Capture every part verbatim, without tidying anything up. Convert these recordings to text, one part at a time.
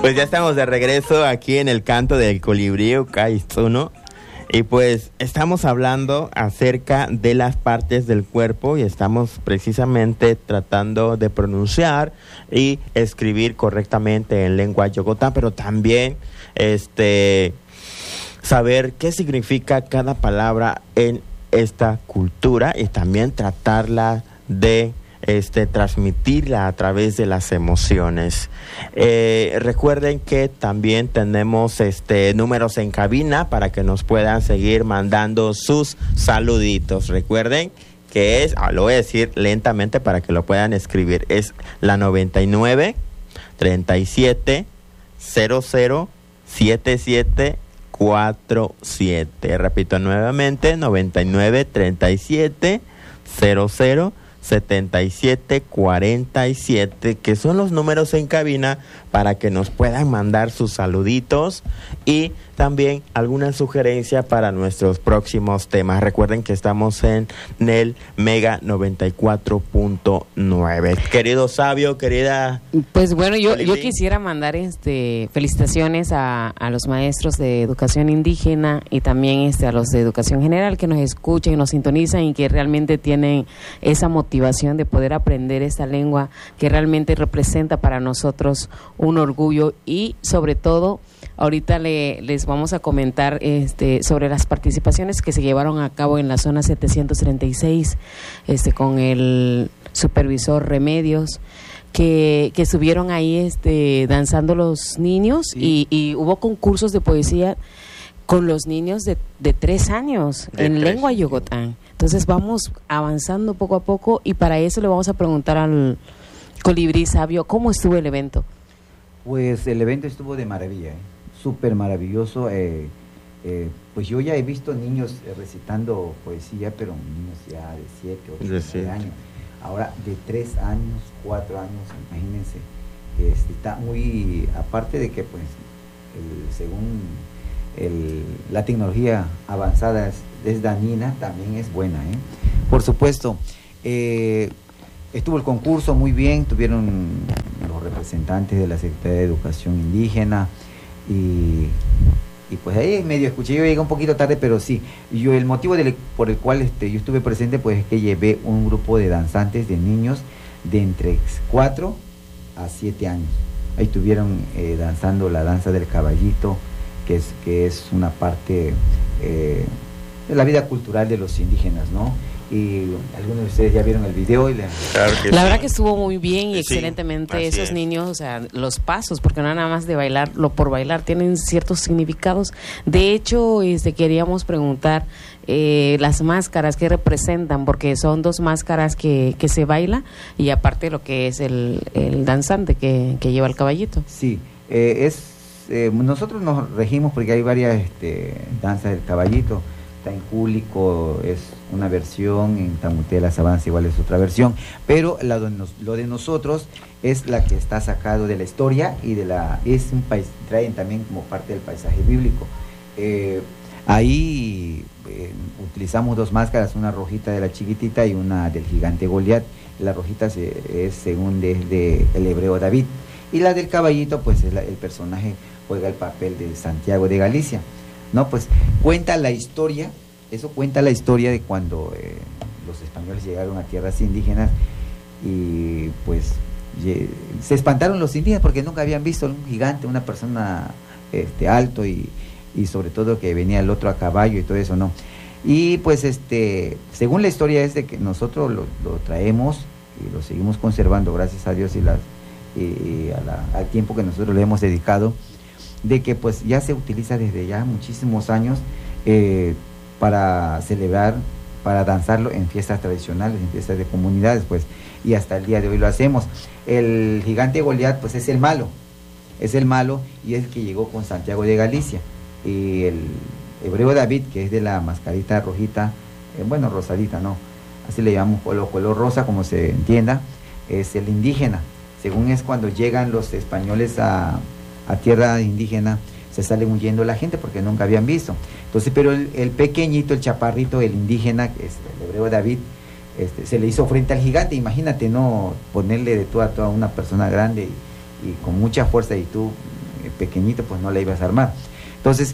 Pues ya estamos de regreso aquí en el canto del colibrí Ukaizuno. Y pues estamos hablando acerca de las partes del cuerpo y estamos precisamente tratando de pronunciar y escribir correctamente en lengua yogotá, pero también este saber qué significa cada palabra en esta cultura y también tratarla de Este, transmitirla a través de las emociones. Eh, recuerden que también tenemos este números en cabina para que nos puedan seguir mandando sus saluditos. Recuerden que es, ah, lo voy a decir lentamente para que lo puedan escribir, es la noventa y nueve, treinta y siete, cero cero, setenta y siete, cuarenta y siete. Repito nuevamente, noventa y nueve, treinta y siete, cero cero, setenta y siete, cuarenta y siete, que son los números en cabina para que nos puedan mandar sus saluditos y también alguna sugerencia para nuestros próximos temas. Recuerden que estamos en el Mega noventa y cuatro punto nueve. Querido Sabio, querida... Pues bueno, yo, yo quisiera mandar este felicitaciones a, a los maestros de educación indígena y también este a los de educación general que nos escuchan y nos sintonizan y que realmente tienen esa motivación de poder aprender esta lengua que realmente representa para nosotros un orgullo y sobre todo ahorita le, les vamos a comentar este sobre las participaciones que se llevaron a cabo en la zona setecientos treinta y seis este con el supervisor Remedios que, que estuvieron ahí este danzando los niños sí. y, y hubo concursos de poesía con los niños de, de tres años de en tres. Lengua yogotán. Entonces vamos avanzando poco a poco y para eso le vamos a preguntar al colibrí sabio cómo estuvo el evento. Pues el evento estuvo de maravilla, ¿eh? Súper maravilloso. Eh, eh, pues yo ya he visto niños eh, recitando poesía, pero niños ya de siete, ocho, nueve años. Ahora de tres años, cuatro años, imagínense. Este, está muy, aparte de que pues el, según el, la tecnología avanzada es, es dañina, también es buena, ¿eh? Por supuesto. Eh, Estuvo el concurso muy bien, tuvieron los representantes de la Secretaría de Educación Indígena y, y pues ahí medio escuché, yo llegué un poquito tarde, pero sí, yo el motivo del, por el cual este, yo estuve presente pues es que llevé un grupo de danzantes, de niños de entre cuatro a siete años. Ahí estuvieron eh, danzando la danza del caballito, que es, que es una parte eh, de la vida cultural de los indígenas, ¿no? Y algunos de ustedes ya vieron el video y le... claro que la sí. verdad que estuvo muy bien y sí, excelentemente esos es. niños, o sea, los pasos, porque no nada más de bailarlo por bailar, tienen ciertos significados. De hecho, este queríamos preguntar eh, las máscaras que representan, porque son dos máscaras que, que se baila y aparte lo que es el, el danzante que, que lleva el caballito. Sí, eh, es eh, nosotros nos regimos porque hay varias este, danzas del caballito. En Cúlico es una versión, en Tamuté de las Sabanas igual es otra versión, pero la de nos, lo de nosotros es la que está sacado de la historia y de la es un país, traen también como parte del paisaje bíblico. Eh, ahí eh, utilizamos dos máscaras, una rojita de la chiquitita y una del gigante Goliat. La rojita se, es según desde el hebreo David y la del caballito pues es la, el personaje juega el papel de Santiago de Galicia. No, pues cuenta la historia, eso cuenta la historia de cuando eh, los españoles llegaron a tierras indígenas y pues ye, se espantaron los indígenas porque nunca habían visto un gigante, una persona este, alto y, y sobre todo que venía el otro a caballo y todo eso, ¿no? Y pues este, según la historia es de que nosotros lo, lo traemos y lo seguimos conservando gracias a Dios y, las, y a la, al tiempo que nosotros le hemos dedicado, de que pues ya se utiliza desde ya muchísimos años eh, para celebrar, para danzarlo en fiestas tradicionales, en fiestas de comunidades, pues, y hasta el día de hoy lo hacemos. El gigante Goliat, pues es el malo, es el malo y es el que llegó con Santiago de Galicia. Y el hebreo David, que es de la mascarita rojita, eh, bueno, rosadita, ¿no? Así le llamamos color, color rosa, como se entienda, es el indígena. Según es cuando llegan los españoles a a tierra indígena, se sale huyendo la gente porque nunca habían visto. Entonces, pero el, el pequeñito, el chaparrito, el indígena, que es el hebreo David, este, se le hizo frente al gigante. Imagínate, no ponerle de tú a toda una persona grande y, y con mucha fuerza y tú pequeñito, pues no la ibas a armar. Entonces,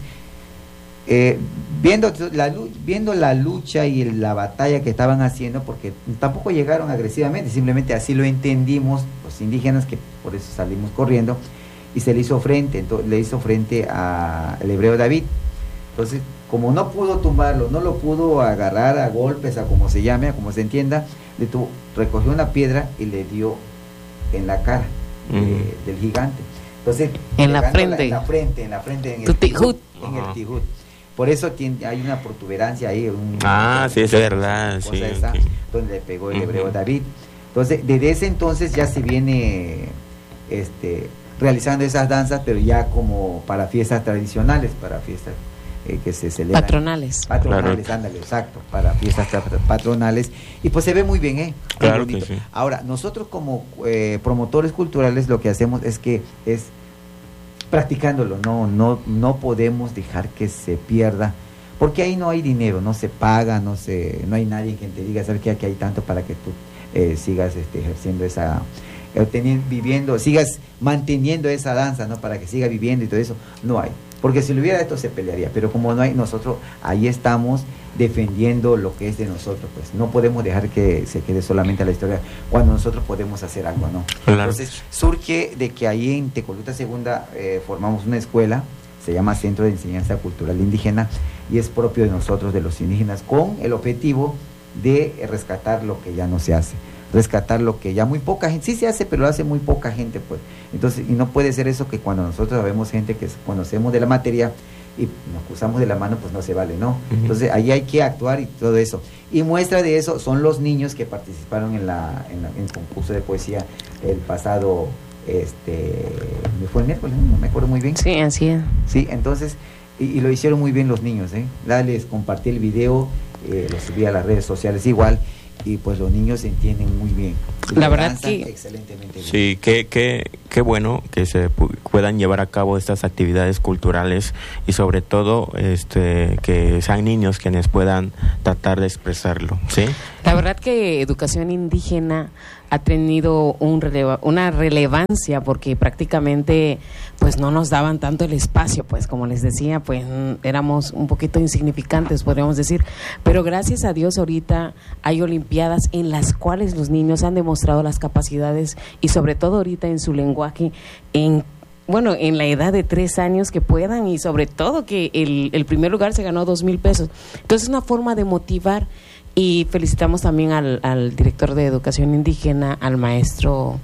eh, viendo, la, viendo la lucha y la batalla que estaban haciendo, porque tampoco llegaron agresivamente, simplemente así lo entendimos los indígenas, que por eso salimos corriendo, y se le hizo frente, entonces, le hizo frente al hebreo David. Entonces, como no pudo tumbarlo, no lo pudo agarrar a golpes, a como se llame, a como se entienda, le tuvo, recogió una piedra y le dio en la cara uh-huh. de, del gigante. Entonces, en la frente. La, en la frente, en la frente, en el tijut. En el tijut. Por eso tiene, hay una protuberancia ahí. Un, ah, sí, es verdad. Sí, esa, okay. Donde le pegó el hebreo uh-huh. David. Entonces, desde ese entonces ya se viene este, realizando esas danzas, pero ya como para fiestas tradicionales, para fiestas eh, que se celebran. Patronales. Patronales, claro. ándale, exacto, para fiestas patronales. Y pues se ve muy bien, ¿eh? Claro que sí. Ahora, nosotros como eh, promotores culturales lo que hacemos es que es practicándolo, no, no, no podemos dejar que se pierda, porque ahí no hay dinero, no se paga, no se, no hay nadie que te diga, ¿sabes qué? Aquí hay tanto para que tú eh, sigas este, ejerciendo esa, eh, teniendo, viviendo, sigas manteniendo esa danza, ¿no? Para que siga viviendo y todo eso, no hay. Porque si lo hubiera, esto se pelearía, pero como no hay, nosotros ahí estamos defendiendo lo que es de nosotros, pues no podemos dejar que se quede solamente a la historia cuando nosotros podemos hacer algo, ¿no? Claro. Entonces surge de que ahí en Tecoluta Segunda eh, formamos una escuela, se llama Centro de Enseñanza Cultural Indígena, y es propio de nosotros, de los indígenas, con el objetivo de rescatar lo que ya no se hace, rescatar lo que ya muy poca gente, sí se hace, pero lo hace muy poca gente, pues. Entonces, y no puede ser eso que cuando nosotros vemos gente que conocemos de la materia y nos cruzamos de la mano, pues no se vale, ¿no? Uh-huh. Entonces, ahí hay que actuar y todo eso. Y muestra de eso son los niños que participaron en la en, la, en el concurso de poesía el pasado, este, me fue el miércoles, no me acuerdo muy bien. Sí, así es. Sí, entonces, y, y lo hicieron muy bien los niños, ¿eh? Les compartí el video, eh, lo subí a las redes sociales igual, y pues los niños se entienden muy bien. La verdad que excelentemente bien. Sí, qué qué qué bueno que se pu- puedan llevar a cabo estas actividades culturales y sobre todo este que sean niños quienes puedan tratar de expresarlo, ¿sí? La verdad que educación indígena ha tenido un releva, una relevancia porque prácticamente pues no nos daban tanto el espacio, pues como les decía, pues éramos un poquito insignificantes, podríamos decir, pero gracias a Dios ahorita hay olimpiadas en las cuales los niños han demostrado las capacidades y sobre todo ahorita en su lenguaje, en bueno, en la edad de tres años que puedan y sobre todo que el, el primer lugar se ganó dos mil pesos. Entonces es una forma de motivar. Y felicitamos también al, al director de Educación Indígena, al maestro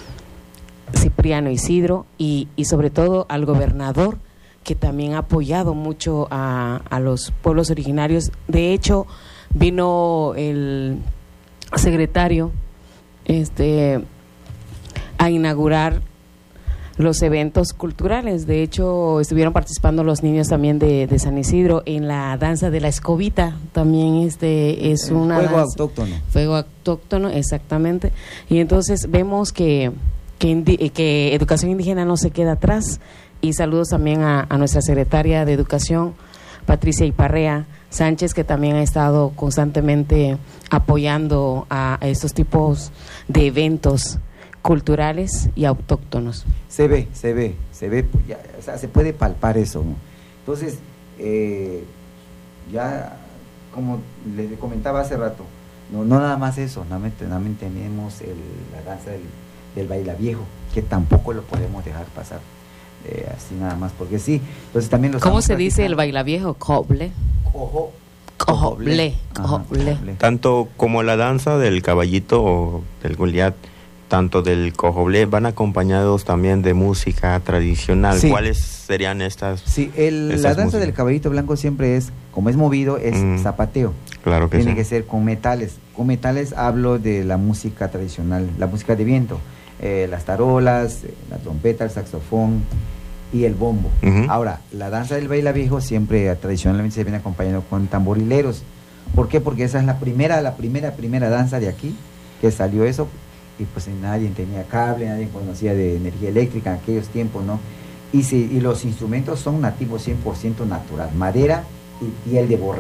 Cipriano Isidro y, y sobre todo al gobernador, que también ha apoyado mucho a, a los pueblos originarios. De hecho, vino el secretario este, a inaugurar los eventos culturales. De hecho, estuvieron participando los niños también de, de San Isidro en la danza de la escobita. También este es el una fuego danza, autóctono. Fuego autóctono, exactamente. Y entonces vemos que, que, indi, que Educación Indígena no se queda atrás. Y saludos también a, a nuestra secretaria de Educación, Patricia Iparrea Sánchez, que también ha estado constantemente apoyando a, a estos tipos de eventos culturales y autóctonos. Se ve, se ve, se ve, ya, o sea, se puede palpar eso, ¿no? Entonces, eh, ya, como les comentaba hace rato, no, no nada más eso, también, también tenemos el, la danza del, del bailaviejo, que tampoco lo podemos dejar pasar, eh, así nada más, porque sí, entonces también los... ¿Cómo se dice el bailaviejo? Coble. Cojo. Coble. Coble. Tanto como la danza del caballito o del Goliat, tanto del cojoblé, van acompañados también de música tradicional. Sí. ¿Cuáles serían estas? Sí, el, estas la danza músicas? Del caballito blanco siempre es, como es movido, es mm, zapateo. Claro que Tiene sí. que ser con metales. Con metales hablo de la música tradicional, la música de viento, eh, las tarolas, la trompeta, el saxofón y el bombo. Uh-huh. Ahora, la danza del bailaviejo siempre tradicionalmente se viene acompañando con tamborileros. ¿Por qué? Porque esa es la primera, la primera, primera danza de aquí que salió eso. Y pues nadie tenía cable, nadie conocía de energía eléctrica en aquellos tiempos, ¿no? Y, si, y los instrumentos son nativos cien por ciento natural, madera y piel de borrego,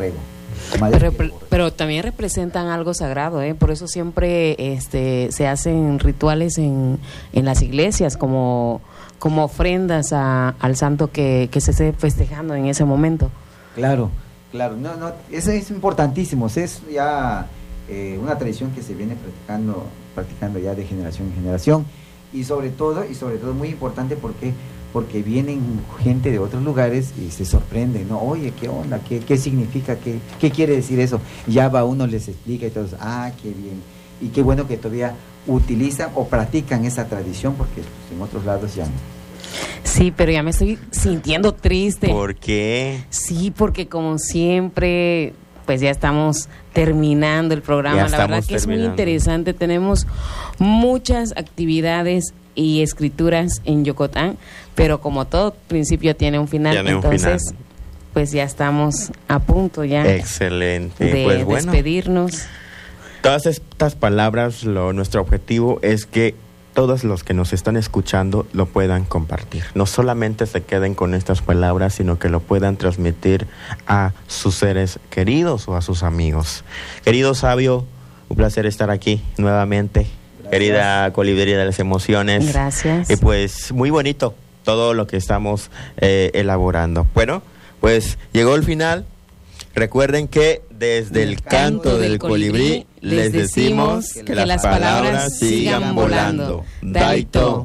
Pero, pero también representan algo sagrado, ¿eh? Por eso siempre este, se hacen rituales en, en las iglesias como, como ofrendas a, al santo que, que se esté festejando en ese momento. Claro, claro, no, no, eso es importantísimo, es ya eh, una tradición que se viene practicando, practicando ya de generación en generación, y sobre todo, y sobre todo muy importante porque porque vienen gente de otros lugares y se sorprenden, ¿no? Oye, ¿qué onda? ¿Qué, qué significa? ¿Qué, ¿Qué quiere decir eso? Ya va uno, les explica y todos, ah, qué bien. Y qué bueno que todavía utilizan o practican esa tradición, porque pues, en otros lados ya no. Sí, pero ya me estoy sintiendo triste. ¿Por qué? Sí, porque como siempre, pues ya estamos terminando el programa. La verdad que terminando. Es muy interesante. Tenemos muchas actividades y escrituras en Yocotán, pero como todo principio tiene un final, tiene entonces un final. Pues ya estamos a punto ya. Excelente. De pues bueno, despedirnos. Todas estas palabras, lo, nuestro objetivo es que todos los que nos están escuchando lo puedan compartir. No solamente se queden con estas palabras, sino que lo puedan transmitir a sus seres queridos o a sus amigos. Querido sabio, un placer estar aquí nuevamente. Gracias. Querida colibrí de las emociones. Gracias. Y pues muy bonito todo lo que estamos eh, elaborando. Bueno, pues llegó el final. Recuerden que desde el, el canto del colibrí les decimos que, que las palabras sigan volando. Daito.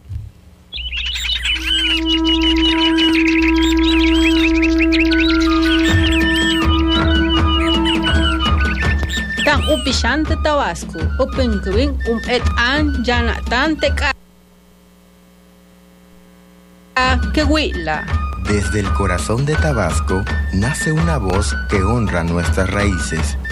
Tan upishante Tabasco, upinkubin um et an yana tante ka que huila. Desde el corazón de Tabasco nace una voz que honra nuestras raíces.